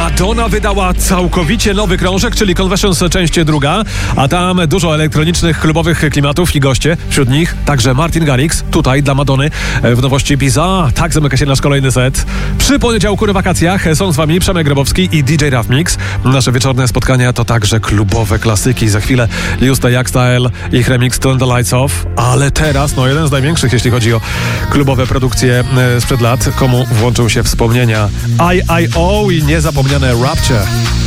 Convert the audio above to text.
Madonna wydała całkowicie nowy krążek, czyli Confessions część druga, a tam dużo elektronicznych, klubowych klimatów i goście. Wśród nich także Martin Garrix, tutaj dla Madony w nowości Pisa. Tak zamyka się nasz kolejny set. Przy poniedziałku na wakacjach są z wami Przemek Grabowski i DJ Raf Mix. Nasze wieczorne spotkania to także klubowe klasyki. Za chwilę Justa Jackstyle, ich remix Turn the Lights Off. Ale teraz, jeden z największych, jeśli chodzi o klubowe produkcje sprzed lat, komu włączył się wspomnienia I.I.O. i niezapomniane Rapture.